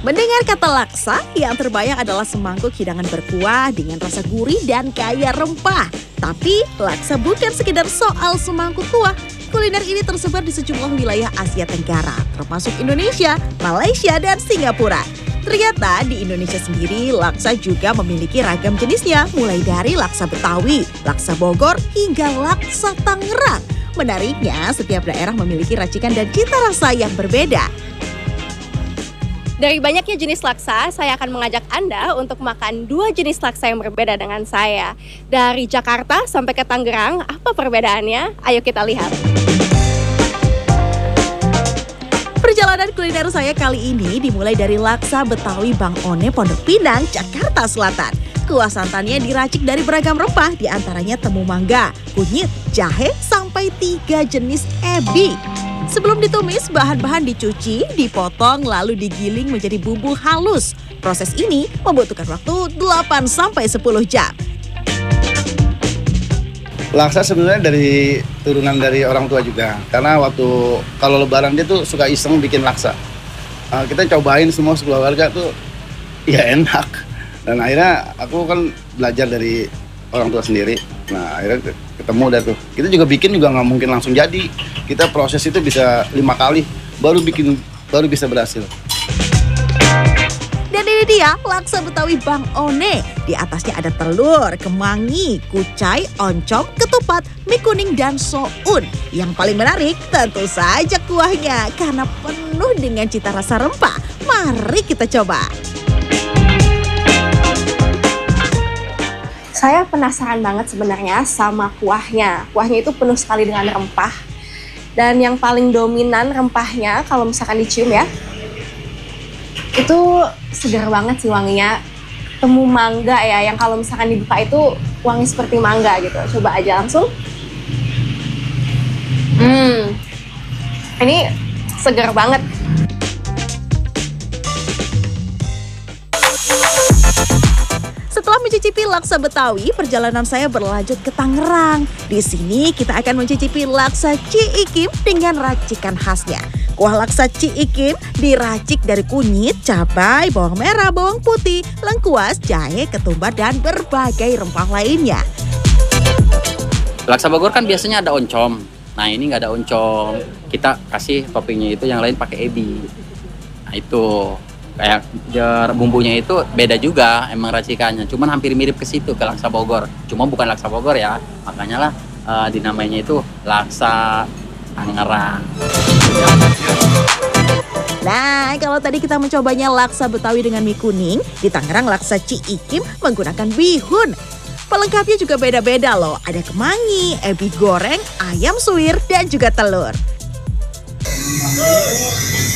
Mendengar kata laksa, yang terbayang adalah semangkuk hidangan berkuah dengan rasa gurih dan kaya rempah. Tapi, laksa bukan sekedar soal semangkuk kuah. Kuliner ini tersebar di sejumlah wilayah Asia Tenggara, termasuk Indonesia, Malaysia, dan Singapura. Ternyata di Indonesia sendiri, laksa juga memiliki ragam jenisnya, mulai dari laksa Betawi, laksa Bogor, hingga laksa Tangerang. Menariknya, setiap daerah memiliki racikan dan cita rasa yang berbeda. Dari banyaknya jenis laksa, saya akan mengajak Anda untuk makan 2 jenis laksa yang berbeda dengan saya. Dari Jakarta sampai ke Tangerang, apa perbedaannya? Ayo kita lihat. Perjalanan kuliner saya kali ini dimulai dari laksa Betawi Bang One Pondok Pinang, Jakarta Selatan. Kuah santannya diracik dari beragam rempah, diantaranya temu mangga, kunyit, jahe, sampai 3 jenis ebi. Sebelum ditumis, bahan-bahan dicuci, dipotong, lalu digiling menjadi bumbu halus. Proses ini membutuhkan waktu 8-10 jam. Laksa sebenarnya dari turunan dari orang tua juga. Karena waktu kalau lebaran dia tuh suka iseng bikin laksa. Kita cobain semua sekeluarga tuh ya enak. Dan akhirnya aku kan belajar dari orang tua sendiri. Nah akhirnya ketemu dah tuh. Kita juga bikin juga nggak mungkin langsung jadi. Kita proses itu bisa 5 kali baru bisa berhasil. Dan ini dia laksa Betawi Bang One. Di atasnya ada telur, kemangi, kucai, oncom, ketupat, mie kuning, dan soun. Yang paling menarik tentu saja kuahnya karena penuh dengan cita rasa rempah. Mari kita coba. Saya penasaran banget sebenarnya sama kuahnya. Kuahnya itu penuh sekali dengan rempah. Dan yang paling dominan rempahnya kalau misalkan dicium ya, itu segar banget sih wanginya. Temu mangga ya, yang kalau misalkan dibuka itu wangi seperti mangga gitu. Coba aja langsung. Ini segar banget. Setelah mencicipi laksa Betawi, perjalanan saya berlanjut ke Tangerang. Di sini kita akan mencicipi laksa Ciikim dengan racikan khasnya. Kuah laksa Ciikim diracik dari kunyit, cabai, bawang merah, bawang putih, lengkuas, jahe, ketumbar, dan berbagai rempah lainnya. Laksa Bogor kan biasanya ada oncom. Nah ini nggak ada oncom. Kita kasih toppingnya itu yang lain pakai ebi. Nah itu. Kayak bumbunya itu beda juga emang racikannya, cuman hampir mirip ke situ ke laksa Bogor. Cuma bukan laksa Bogor ya, makanya lah dinamainya itu laksa Tangerang. Nah, kalau tadi kita mencobanya laksa Betawi dengan mie kuning, di Tangerang laksa Ciikim menggunakan bihun. Pelengkapnya juga beda-beda loh, ada kemangi, ebi goreng, ayam suwir, dan juga telur.